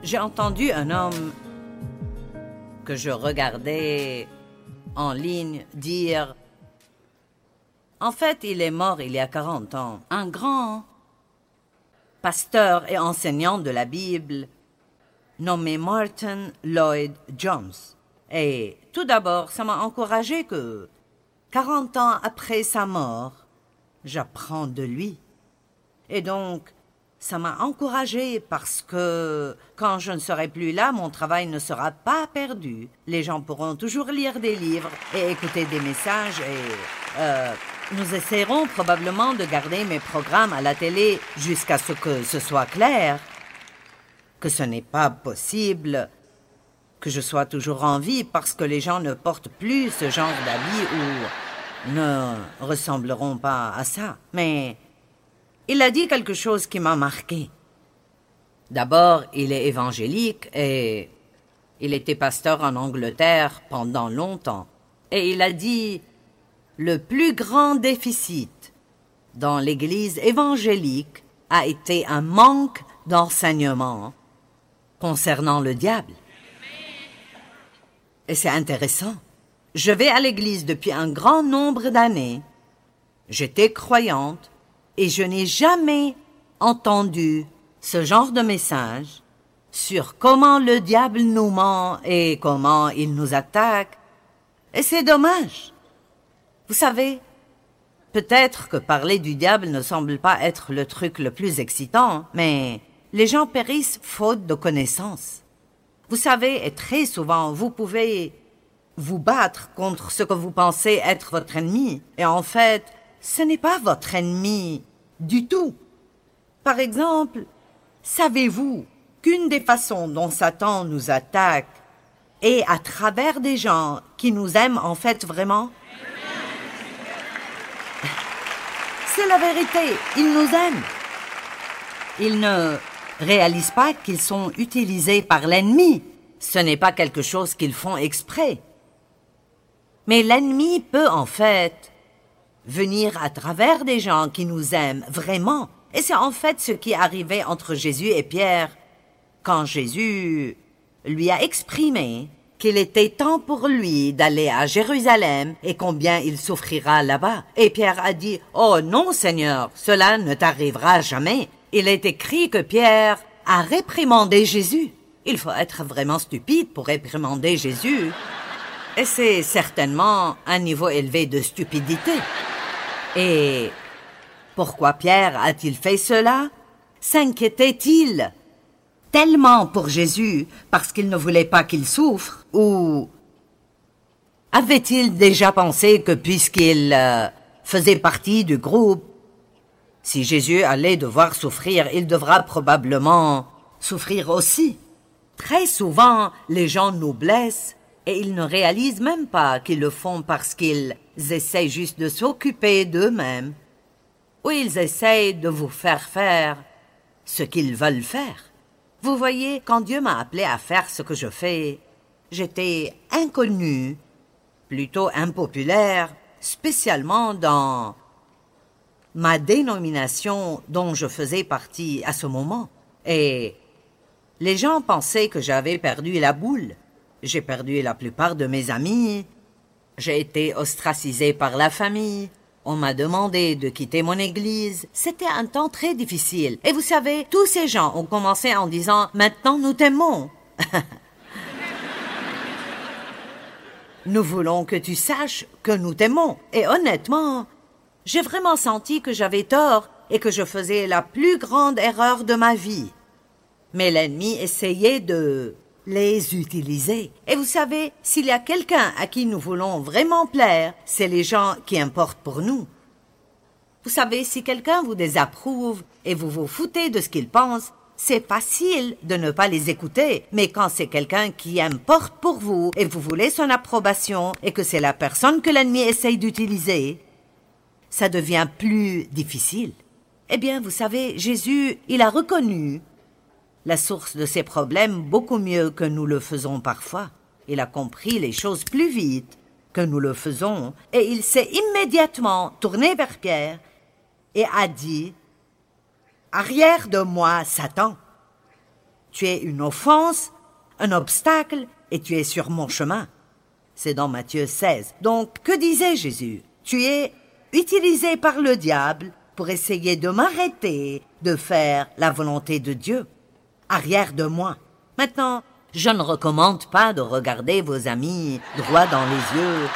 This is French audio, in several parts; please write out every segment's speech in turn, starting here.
J'ai entendu un homme que je regardais en ligne dire « En fait, il est mort il y a 40 ans. Un grand pasteur et enseignant de la Bible nommé Martin Lloyd Jones. Et tout d'abord, ça m'a encouragé que 40 ans après sa mort, j'apprends de lui. Et donc, ça m'a encouragé parce que quand je ne serai plus là, mon travail ne sera pas perdu. Les gens pourront toujours lire des livres et écouter des messages et nous essaierons probablement de garder mes programmes à la télé jusqu'à ce que ce soit clair que ce n'est pas possible que je sois toujours en vie parce que les gens ne portent plus ce genre d'habits ou ne ressembleront pas à ça. Mais il a dit quelque chose qui m'a marqué. D'abord, il est évangélique et il était pasteur en Angleterre pendant longtemps. Et il a dit « Le plus grand déficit dans l'Église évangélique a été un manque d'enseignement concernant le diable. » Et c'est intéressant. Je vais à l'église depuis un grand nombre d'années. J'étais croyante et je n'ai jamais entendu ce genre de message sur comment le diable nous ment et comment il nous attaque. Et c'est dommage. Vous savez, peut-être que parler du diable ne semble pas être le truc le plus excitant, mais les gens périssent faute de connaissances. Vous savez, et très souvent, vous pouvez vous battre contre ce que vous pensez être votre ennemi. Et en fait, ce n'est pas votre ennemi du tout. Par exemple, savez-vous qu'une des façons dont Satan nous attaque est à travers des gens qui nous aiment en fait vraiment? C'est la vérité, ils nous aiment. Ils ne réalisent pas qu'ils sont utilisés par l'ennemi. Ce n'est pas quelque chose qu'ils font exprès. Mais l'ennemi peut en fait venir à travers des gens qui nous aiment vraiment. Et c'est en fait ce qui arrivait entre Jésus et Pierre quand Jésus lui a exprimé qu'il était temps pour lui d'aller à Jérusalem et combien il souffrira là-bas. Et Pierre a dit « Oh non, Seigneur, cela ne t'arrivera jamais. » Il est écrit que Pierre a réprimandé Jésus. Il faut être vraiment stupide pour réprimander Jésus. Et c'est certainement un niveau élevé de stupidité. Et pourquoi Pierre a-t-il fait cela? S'inquiétait-il tellement pour Jésus parce qu'il ne voulait pas qu'il souffre? Ou avait-il déjà pensé que puisqu'il faisait partie du groupe, si Jésus allait devoir souffrir, il devra probablement souffrir aussi? Très souvent, les gens nous blessent et ils ne réalisent même pas qu'ils le font parce qu'ils essaient juste de s'occuper d'eux-mêmes ou ils essayent de vous faire ce qu'ils veulent faire. Vous voyez, quand Dieu m'a appelé à faire ce que je fais, j'étais inconnue, plutôt impopulaire, spécialement dans ma dénomination dont je faisais partie à ce moment. Et les gens pensaient que j'avais perdu la boule. J'ai perdu la plupart de mes amis. J'ai été ostracisée par la famille. On m'a demandé de quitter mon église. C'était un temps très difficile. Et vous savez, tous ces gens ont commencé en disant « Maintenant, nous t'aimons. » Nous voulons que tu saches que nous t'aimons. Et honnêtement, j'ai vraiment senti que j'avais tort et que je faisais la plus grande erreur de ma vie. Mais l'ennemi essayait de les utiliser. Et vous savez, s'il y a quelqu'un à qui nous voulons vraiment plaire, c'est les gens qui importent pour nous. Vous savez, si quelqu'un vous désapprouve et vous vous foutez de ce qu'il pense, c'est facile de ne pas les écouter. Mais quand c'est quelqu'un qui importe pour vous et vous voulez son approbation et que c'est la personne que l'ennemi essaye d'utiliser, ça devient plus difficile. Eh bien, vous savez, Jésus, il a reconnu la source de ses problèmes beaucoup mieux que nous le faisons parfois. Il a compris les choses plus vite que nous le faisons et il s'est immédiatement tourné vers Pierre et a dit « Arrière de moi, Satan. Tu es une offense, un obstacle, et tu es sur mon chemin. C'est dans Matthieu 16. Donc, que disait Jésus? Tu es utilisé par le diable pour essayer de m'arrêter de faire la volonté de Dieu. Arrière de moi. Maintenant, je ne recommande pas de regarder vos amis droit dans les yeux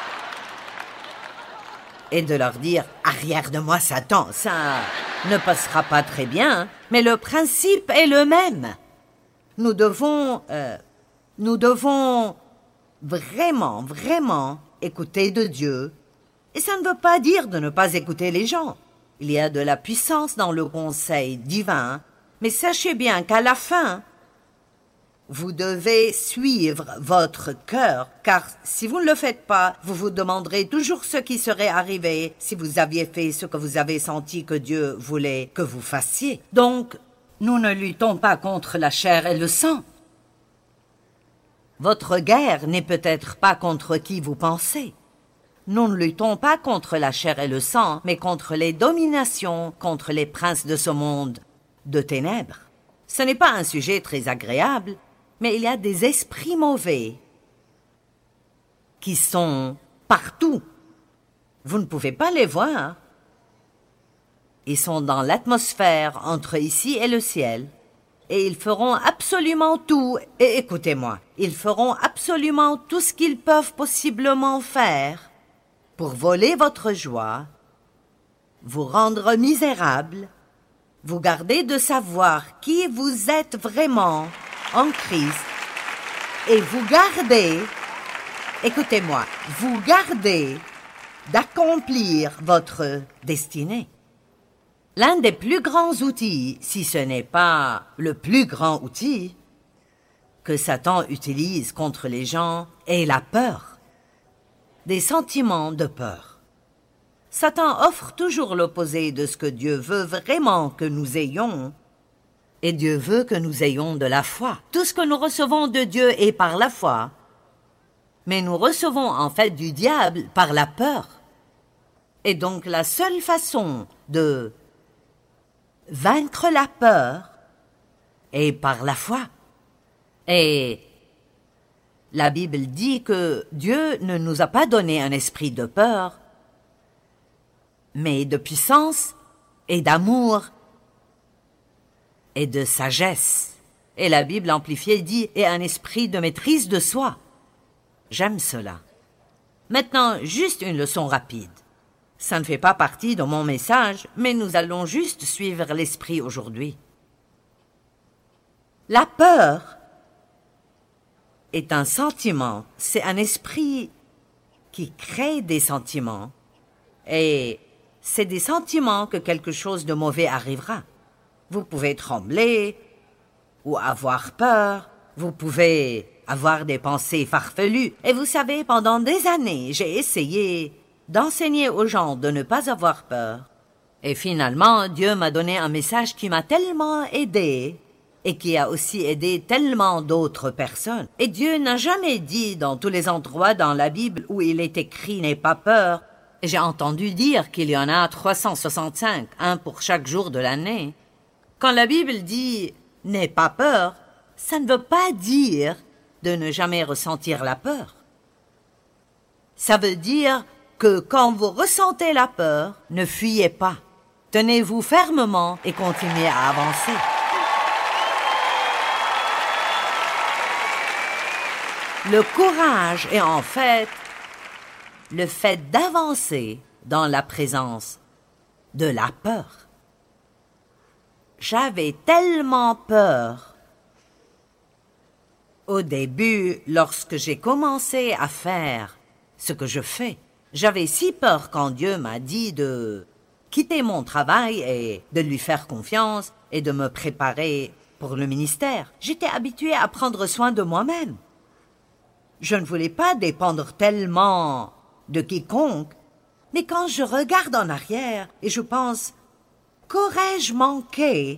et de leur dire « Arrière de moi, Satan », ça ne passera pas très bien, mais le principe est le même. Nous devons vraiment écouter de Dieu. Et ça ne veut pas dire de ne pas écouter les gens. Il y a de la puissance dans le conseil divin, mais sachez bien qu'à la fin, vous devez suivre votre cœur, car si vous ne le faites pas, vous vous demanderez toujours ce qui serait arrivé si vous aviez fait ce que vous avez senti que Dieu voulait que vous fassiez. Donc, nous ne luttons pas contre la chair et le sang. Votre guerre n'est peut-être pas contre qui vous pensez. Nous ne luttons pas contre la chair et le sang, mais contre les dominations, contre les princes de ce monde de ténèbres. Ce n'est pas un sujet très agréable, mais il y a des esprits mauvais qui sont partout. Vous ne pouvez pas les voir. Ils sont dans l'atmosphère entre ici et le ciel. Et ils feront absolument tout, et écoutez-moi, ils feront absolument tout ce qu'ils peuvent possiblement faire pour voler votre joie, vous rendre misérable, vous garder de savoir qui vous êtes vraiment en Christ, et vous gardez, écoutez-moi, vous gardez d'accomplir votre destinée. L'un des plus grands outils, si ce n'est pas le plus grand outil, que Satan utilise contre les gens est la peur. Des sentiments de peur. Satan offre toujours l'opposé de ce que Dieu veut vraiment que nous ayons. Et Dieu veut que nous ayons de la foi. Tout ce que nous recevons de Dieu est par la foi. Mais nous recevons en fait du diable par la peur. Et donc la seule façon de vaincre la peur est par la foi. Et la Bible dit que Dieu ne nous a pas donné un esprit de peur, mais de puissance et d'amour et de sagesse. Et la Bible amplifiée dit « et un esprit de maîtrise de soi ». J'aime cela. Maintenant, juste une leçon rapide. Ça ne fait pas partie de mon message, mais nous allons juste suivre l'esprit aujourd'hui. La peur est un sentiment, c'est un esprit qui crée des sentiments, et c'est des sentiments que quelque chose de mauvais arrivera. Vous pouvez trembler ou avoir peur, vous pouvez avoir des pensées farfelues, et vous savez, pendant des années, j'ai essayé d'enseigner aux gens de ne pas avoir peur. Et finalement, Dieu m'a donné un message qui m'a tellement aidé et qui a aussi aidé tellement d'autres personnes. Et Dieu n'a jamais dit dans tous les endroits dans la Bible où il est écrit « n'aie pas peur ». J'ai entendu dire qu'il y en a 365, un pour chaque jour de l'année. Quand la Bible dit « n'aie pas peur », ça ne veut pas dire de ne jamais ressentir la peur. Ça veut dire que quand vous ressentez la peur, ne fuyez pas. Tenez-vous fermement et continuez à avancer. Le courage est en fait le fait d'avancer dans la présence de la peur. J'avais tellement peur au début, lorsque j'ai commencé à faire ce que je fais. J'avais si peur quand Dieu m'a dit de quitter mon travail et de lui faire confiance et de me préparer pour le ministère. J'étais habituée à prendre soin de moi-même. Je ne voulais pas dépendre tellement de quiconque, mais quand je regarde en arrière et je pense « qu'aurais-je manqué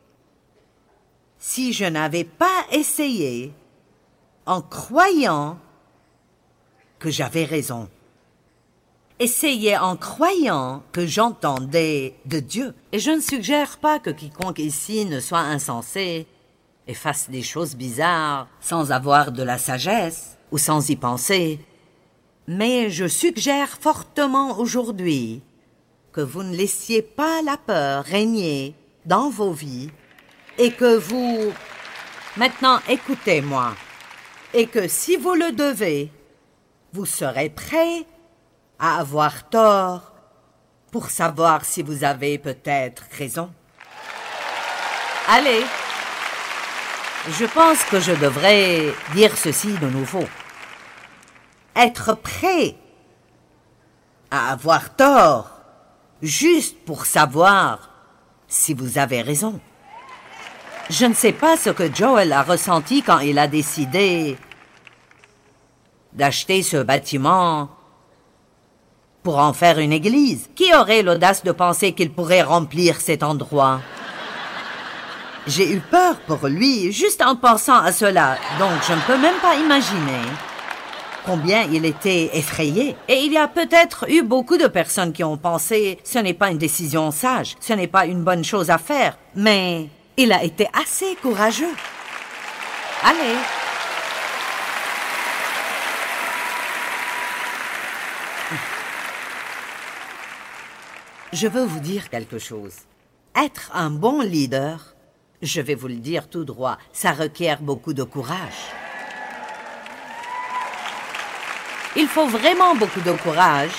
si je n'avais pas essayé en croyant que j'avais raison ?» Essayez en croyant que j'entendais de Dieu. Et je ne suggère pas que quiconque ici ne soit insensé et fasse des choses bizarres sans avoir de la sagesse ou sans y penser. Mais je suggère fortement aujourd'hui que vous ne laissiez pas la peur régner dans vos vies et que vous... Maintenant, écoutez-moi. Et que si vous le devez, vous serez prêt à avoir tort pour savoir si vous avez peut-être raison. Allez, je pense que je devrais dire ceci de nouveau. Être prêt à avoir tort juste pour savoir si vous avez raison. Je ne sais pas ce que Joel a ressenti quand il a décidé d'acheter ce bâtiment pour en faire une église. Qui aurait l'audace de penser qu'il pourrait remplir cet endroit? J'ai eu peur pour lui juste en pensant à cela, donc je ne peux même pas imaginer combien il était effrayé. Et il y a peut-être eu beaucoup de personnes qui ont pensé « ce n'est pas une décision sage, ce n'est pas une bonne chose à faire », mais il a été assez courageux. Allez. Je veux vous dire quelque chose. Être un bon leader, je vais vous le dire tout droit, ça requiert beaucoup de courage. Il faut vraiment beaucoup de courage.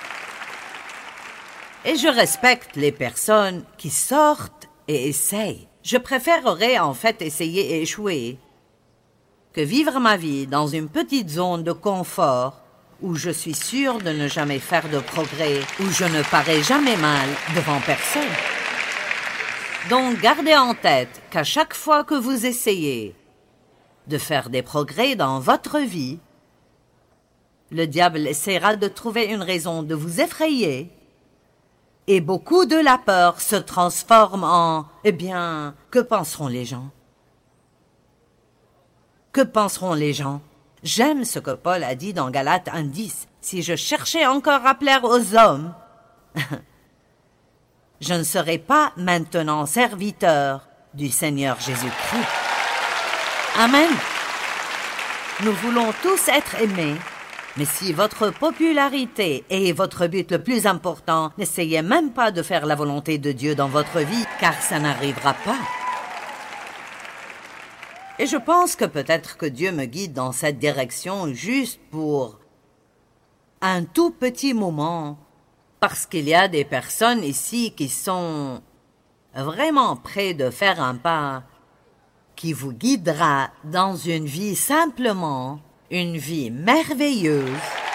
Et je respecte les personnes qui sortent et essayent. Je préférerais en fait essayer et échouer que vivre ma vie dans une petite zone de confort où je suis sûre de ne jamais faire de progrès, où je ne parais jamais mal devant personne. Donc gardez en tête qu'à chaque fois que vous essayez de faire des progrès dans votre vie, le diable essaiera de trouver une raison de vous effrayer et beaucoup de la peur se transforme en « Eh bien, que penseront les gens ?» Que penseront les gens? J'aime ce que Paul a dit dans Galates 1:10. Si je cherchais encore à plaire aux hommes, je ne serais pas maintenant serviteur du Seigneur Jésus-Christ. Amen. Nous voulons tous être aimés, mais si votre popularité est votre but le plus important, n'essayez même pas de faire la volonté de Dieu dans votre vie, car ça n'arrivera pas. Et je pense que peut-être que Dieu me guide dans cette direction juste pour un tout petit moment, parce qu'il y a des personnes ici qui sont vraiment près de faire un pas qui vous guidera dans une vie simplement, une vie merveilleuse,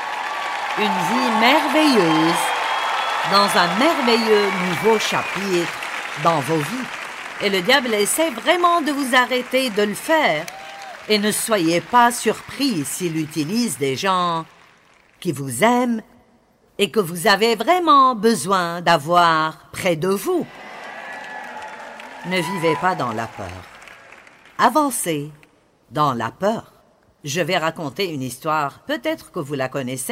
dans un merveilleux nouveau chapitre dans vos vies. Et le diable essaie vraiment de vous arrêter de le faire. Et ne soyez pas surpris s'il utilise des gens qui vous aiment et que vous avez vraiment besoin d'avoir près de vous. Ne vivez pas dans la peur. Avancez dans la peur. Je vais raconter une histoire, peut-être que vous la connaissez.